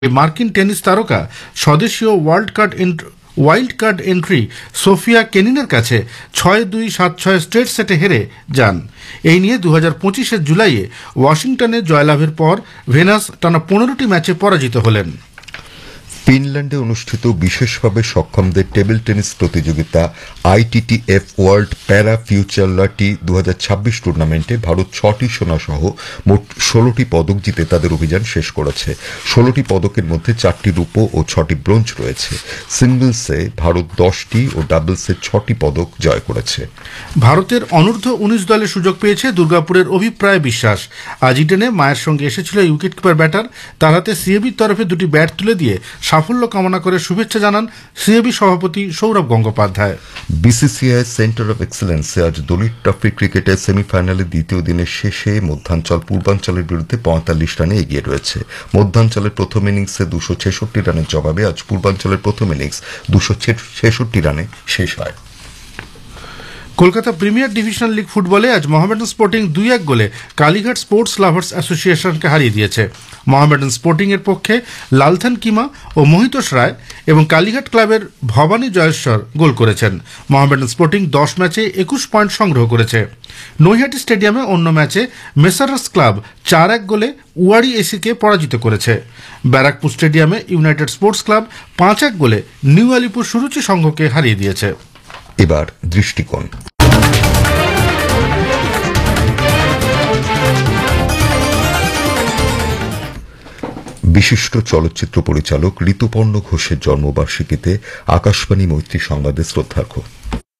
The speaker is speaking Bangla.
মার্কিন টেনিস তারকা স্বদেশীয় ওয়াইল্ড কার্ড এন্ট্রি সোফিয়া কেনিনের কাছে 6-2, 7-6 স্ট্রেট সেটে হেরে যান। এই নিয়ে 2025-এর জুলাইয়ে ওয়াশিংটনে জয়লাভের পর ভেনাস টানা 15টি ম্যাচে পরাজিত হলেন। ফিনল্যান্ডে অনুষ্ঠিত বিশেষভাবে সক্ষমদের টেবিল টেনিস প্রতিযোগিতা ITTF ওয়ার্ল্ড প্যারা ফিউচারলাটি 2026 টুর্নামেন্টে ভারত 6টি সোনা সহ মোট 16টি পদক জিতে তাদের অভিযান শেষ করেছে। 16টি পদকের মধ্যে 4টি রূপো ও 6টি ব্রোঞ্জ রয়েছে। সিঙ্গলসে ভারত 10টি ও ডাবলসে 6টি পদক জয় করেছে। ভারতের অনূর্ধ্ব 19 দলে সুযোগ পেয়েছে দুর্গাপুরের অভিপ্রায় বিশ্বাস। আজ ইডেনে মায়ের সঙ্গে এসেছিল উইকেট কিপার ব্যাটার। তার হাতে সিএবির তরফে 2টি ব্যাট তুলে দিয়ে সাফল্য কামনা করে শুভেচ্ছা জানান সিএবি সভাপতি Sourav Gangopadhyay. BCCI centre of এক্সেলেন্সে আজ দলিত ট্রফি ক্রিকেটের সেমিফাইনালের দ্বিতীয় দিনের শেষে মধ্যাঞ্চল পূর্বাঞ্চলের বিরুদ্ধে 45 রানে এগিয়ে রয়েছে। মধ্যাঞ্চলের প্রথম ইনিংসে 266 রানের জবাবে আজ পূর্বাঞ্চলের প্রথম ইনিংস 266 রানে শেষ হয়। কলকাতা প্রিমিয়ার ডিভিশনাল লিগ ফুটবলে আজ মোহামেডান স্পোর্টিং 2-1 গোলে কালীঘাট স্পোর্টস লাভার্স অ্যাসোসিয়েশনকে হারিয়ে দিয়েছে। মোহামেডান স্পোর্টিং এর পক্ষে লালথান কিমা ও মোহিতোষ রায় এবং কালীঘাট ক্লাবের ভবানী জয়েশ্বর গোল করেছেন। মোহামেডান স্পোর্টিং 10 ম্যাচে 21 পয়েন্ট সংগ্রহ করেছে। নৈহাটি স্টেডিয়ামে অন্য ম্যাচে মেসারাস ক্লাব 4-1 গোলে উয়ারি এসিকে পরাজিত করেছে। ব্যারাকপুর স্টেডিয়ামে ইউনাইটেড স্পোর্টস ক্লাব 5-1 গোলে নিউ আলিপুর সুরুচি সংঘকে হারিয়ে দিয়েছে। এবার দৃষ্টিকোণ। বিশিষ্ট চলচ্চিত্র পরিচালক ঋতুপর্ণ ঘোষের জন্মবার্ষিকীতে আকাশবাণী মৈত্রী সংবাদে শ্রদ্ধার্ঘ্য।